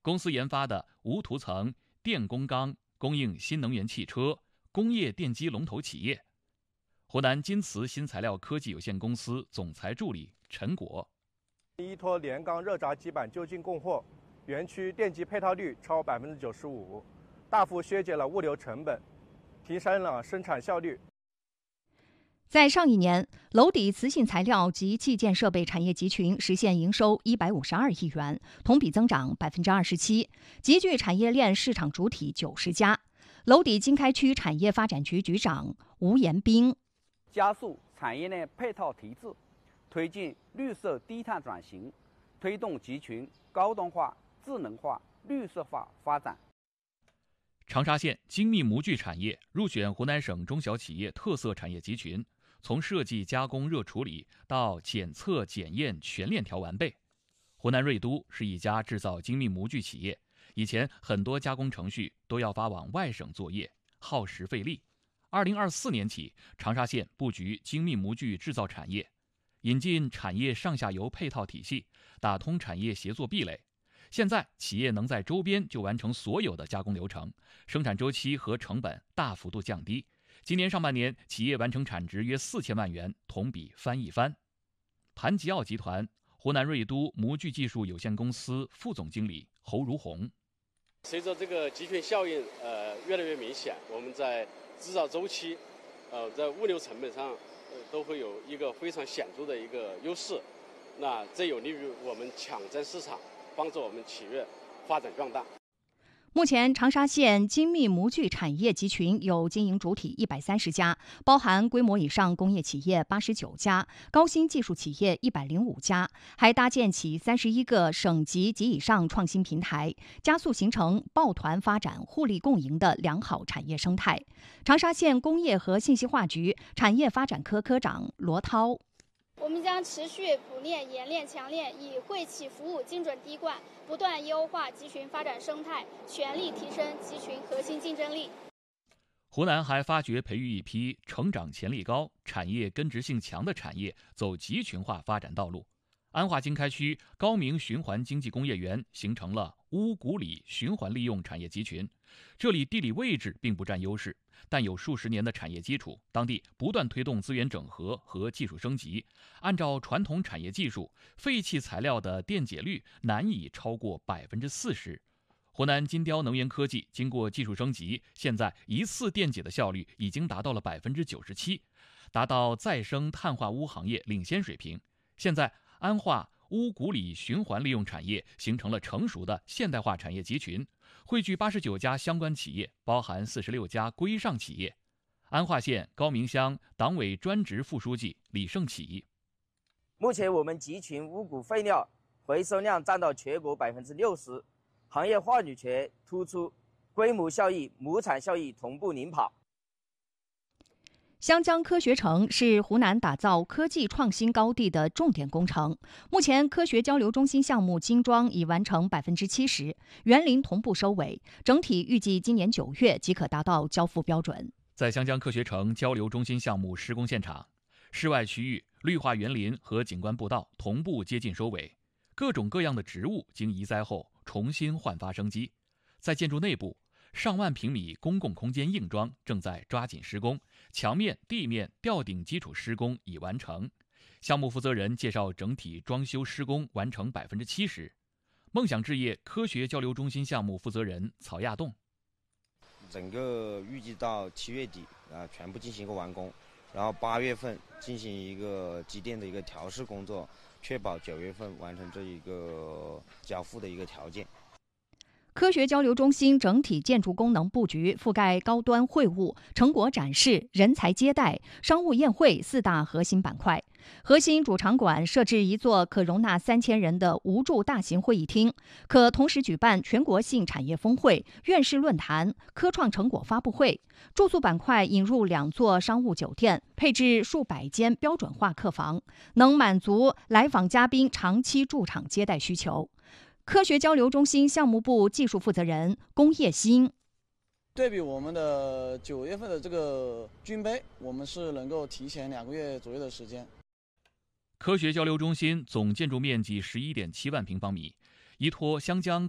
公司研发的无涂层电工钢供应新能源汽车、工业电机龙头企业。湖南金瓷新材料科技有限公司总裁助理陈果： 依托连钢热轧基板就近供货，园区电机配套率超95%，大幅削减了物流成本，提升了生产效率。 在上一年，娄底磁性材料及器件设备产业集群实现营收152亿元，同比增长27%，集聚产业链市场主体90家。娄底经开区产业发展局局长吴延兵： 加速产业链配套提质，推进绿色低碳转型，推动集群高端化、智能化、绿色化发展。 长沙县精密模具产业入选湖南省中小企业特色产业集群，从设计、加工、热处理到检测、检验全链条完备。湖南瑞都是一家制造精密模具企业，以前很多加工程序都要发往外省作业，耗时费力。2024年起，长沙县布局精密模具制造产业，引进产业上下游配套体系，打通产业协作壁垒。现在企业能在周边就完成所有的加工流程，生产周期和成本大幅度降低。今年上半年，企业完成产值约4000万元，同比翻一番。盘吉奥集团湖南瑞都模具技术有限公司副总经理侯如红： 随着这个集群效应越来越明显，我们在制造周期在物流成本上都会有一个非常显著的一个优势，那这有利于我们抢占市场，帮助我们企业发展壮大。 目前，长沙县精密模具产业集群有经营主体130家，包含规模以上工业企业89家，高新技术企业105家，还搭建起31个省级及以上创新平台，加速形成抱团发展、互利共赢的良好产业生态。长沙县工业和信息化局产业发展科科长罗涛： 我们将持续补练、演练、强练，以惠企服务精准滴灌，不断优化集群发展生态，全力提升集群核心竞争力。 湖南还发掘培育一批成长潜力高、产业根植性强的产业，走集群化发展道路。安化经开区高明循环经济工业园形成了乌古里循环利用产业集群。这里地理位置并不占优势，但有数十年的产业基础，当地不断推动资源整合和技术升级。按照传统产业技术，废弃材料的电解率难以超过40%。湖南金雕能源科技经过技术升级，现在一次电解的效率已经达到了97%，达到再生碳化钨行业领先水平。现在安化乌古里循环利用产业形成了成熟的现代化产业集群，汇聚89家相关企业，包含46家规上企业。安化县高明乡党委专职副书记李胜启： 目前我们集群乌古废料回收量占到全国60%，行业话语权突出，规模效益、亩产效益同步领跑。 湘江科学城是湖南打造科技创新高地的重点工程。目前，科学交流中心项目精装已完成70%，园林同步收尾，整体预计今年9月即可达到交付标准。 在湘江科学城交流中心项目施工现场，室外区域绿化园林和景观步道同步接近收尾，各种各样的植物经移栽后重新焕发生机。在建筑内部，上万平米公共空间硬装正在抓紧施工，墙面、地面、吊顶基础施工已完成。项目负责人介绍，整体装修施工完成70%。梦想置业科学交流中心项目负责人曹亚栋： 整个预计到7月底全部进行一个完工，然后8月份进行一个机电的一个调试工作，确保9月份完成这一个交付的一个条件。 科学交流中心整体建筑功能布局覆盖高端会晤、成果展示、人才接待、商务宴会4大核心板块。核心主场馆设置一座可容纳3000人的无柱大型会议厅，可同时举办全国性产业峰会、院士论坛、科创成果发布会。住宿板块引入2座商务酒店，配置数百间标准化客房，能满足来访嘉宾长期驻场接待需求。科学交流中心项目部技术负责人龚业兴： 对比我们的9月份的这个军备，我们是能够提前2个月左右的时间。 科学交流中心总建筑面积11.7万平方米，依托湘江